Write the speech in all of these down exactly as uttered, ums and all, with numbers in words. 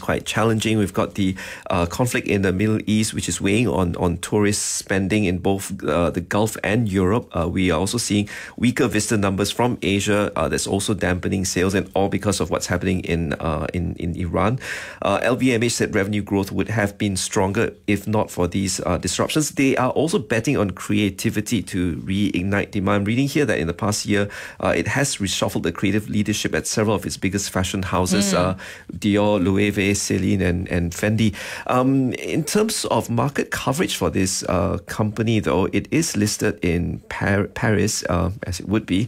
quite challenging. We've got the uh, conflict in the Middle East, which is weighing on, on tourist spending in both uh, the Gulf and Europe. Uh, we are also seeing weaker visitor numbers from Asia. Uh, that's also dampening sales, and all because of what's happening in uh, in, in Iran. Uh, L V M H said revenue growth would have been stronger if not for these uh, disruptions. They are also betting on creativity to reignite demand. I'm reading here that in the past year, uh, it has reshuffled the creative leadership at several of its biggest fashion houses, mm. uh, Dior, Loewe, Celine, and, and Fendi. Um, in terms of market coverage for this uh, company, though, it is listed in Par- Paris, uh, as it would be.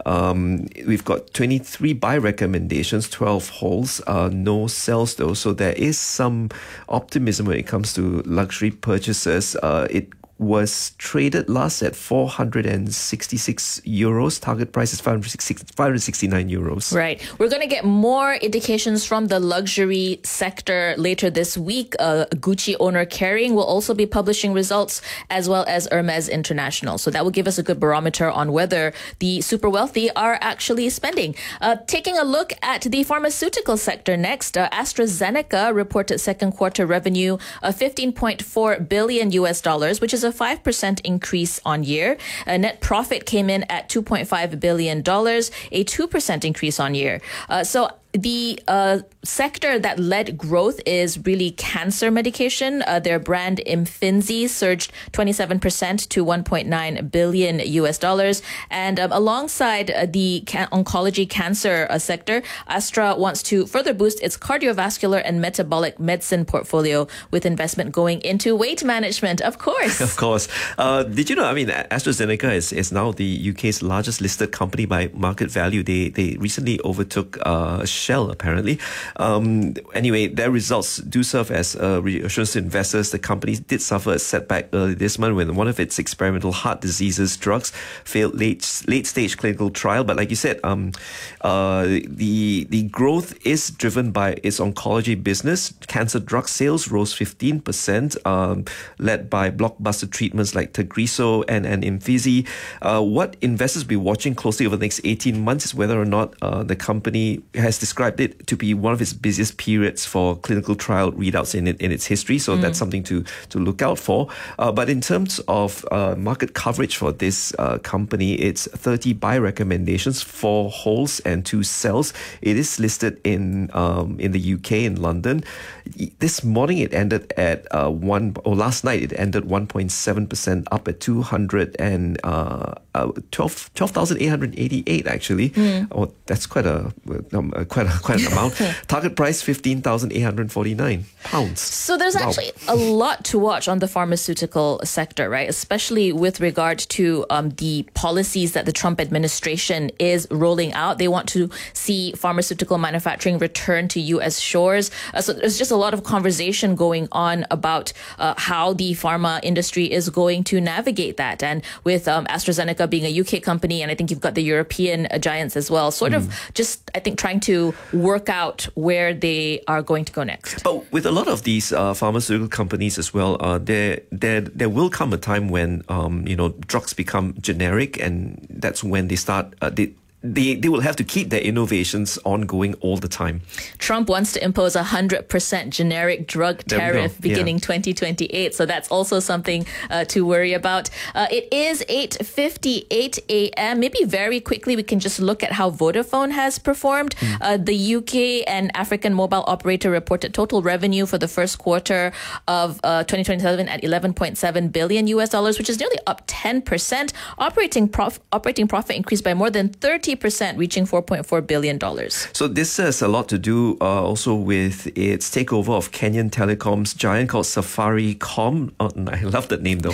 Um, we've got twenty-three buy recommendations, twelve holds, uh, no sells, though. So there is some optimism when it comes to luxury purchases. Uh, it was traded last at four hundred sixty-six euros. Target price is five hundred sixty-nine euros. Right. We're going to get more indications from the luxury sector later this week. Uh, Gucci owner Kering will also be publishing results, as well as Hermes International. So that will give us a good barometer on whether the super wealthy are actually spending. Uh, taking a look at the pharmaceutical sector next, uh, AstraZeneca reported second quarter revenue of fifteen point four billion U S dollars, which is a five percent increase on year. Uh, net profit came in at two point five billion dollars, a two percent increase on year. Uh, so the uh, sector that led growth is really cancer medication. Uh, their brand Imfinzi surged twenty-seven percent to one point nine billion U S dollars. And um, alongside uh, the ca- oncology cancer uh, sector, Astra wants to further boost its cardiovascular and metabolic medicine portfolio with investment going into weight management, of course. Of course. Uh, did you know, I mean, AstraZeneca is, is now the U K's largest listed company by market value. They, they recently overtook uh, Shell, apparently. Um, anyway, their results do serve as a reassurance to investors. The company did suffer a setback early this month when one of its experimental heart diseases drugs failed late late stage clinical trial. But like you said, um, uh, the the growth is driven by its oncology business. Cancer drug sales rose fifteen percent, um, led by blockbuster treatments like Tagrisso and, and Imfinzi. Uh, what investors will be watching closely over the next eighteen months is whether or not uh, the company has described it to be one of its busiest periods for clinical trial readouts in it, in its history. So mm. that's something to, to look out for. Uh, but in terms of uh, market coverage for this uh, company, it's thirty buy recommendations, four holds and two sells. It is listed in um, in the U K, in London. This morning it ended at uh, one, or last night it ended one point seven percent up at two hundred and uh, uh, twelve thousand eight hundred eighty-eight actually. Mm. Oh, that's quite a um, quite a, quite an amount. Target price fifteen thousand eight hundred forty-nine pounds. So there's wow. actually a lot to watch on the pharmaceutical sector, right? Especially with regard to um, the policies that the Trump administration is rolling out. They want to see pharmaceutical manufacturing return to U S shores. Uh, so there's just a lot of conversation going on about uh, how the pharma industry is going to navigate that. And with um, AstraZeneca being a U K company, and I think you've got the European uh, giants as well, sort mm. of just, I think, trying to work out where they are going to go next. But with a lot of these uh, pharmaceutical companies as well, uh, there there there will come a time when um, you know drugs become generic, and that's when they start uh, they. They, they will have to keep their innovations ongoing all the time. Trump wants to impose a one hundred percent generic drug tariff beginning yeah. twenty twenty-eight. So that's also something uh, to worry about. Uh, it is eight fifty-eight a.m. Maybe very quickly we can just look at how Vodafone has performed. Mm. Uh, the U K and African mobile operator reported total revenue for the first quarter of uh, twenty twenty-seven at eleven point seven billion U S dollars, which is nearly up ten percent. Operating, prof- operating profit increased by more than thirty percent, reaching four point four billion dollars. So this has a lot to do uh, also with its takeover of Kenyan Telecom's giant called Safaricom. Oh, I love that name though.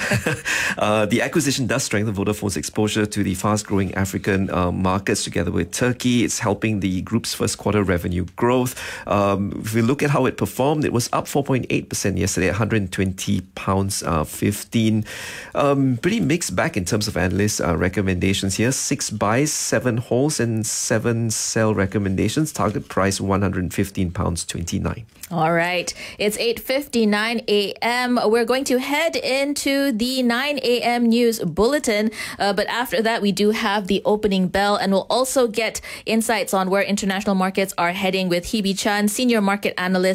uh, the acquisition does strengthen Vodafone's exposure to the fast-growing African uh, markets together with Turkey. It's helping the group's first quarter revenue growth. Um, if we look at how it performed, it was up four point eight percent yesterday at one hundred twenty pounds uh, fifteen. Um, pretty mixed bag in terms of analyst uh, recommendations here. Six buys, seven holds and seven sell recommendations. Target price one hundred fifteen pounds twenty-nine. All right. It's eight fifty-nine a.m. We're going to head into the nine a.m. news bulletin. Uh, but after that, we do have the opening bell, and we'll also get insights on where international markets are heading with Hebe Chan, senior market analyst